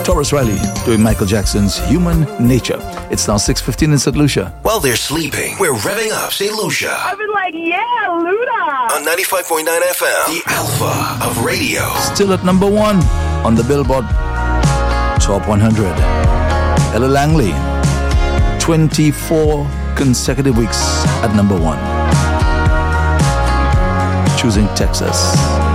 Taurus Riley doing Michael Jackson's Human Nature. It's now 6:15 in St. Lucia. While they're sleeping, we're revving up St. Lucia. I've been like, yeah, Luda. On 95.9 FM, the alpha of radio. Still at number 1 on the Billboard Top 100. Ella Langley, 24 consecutive weeks at number 1. Choosing Texas.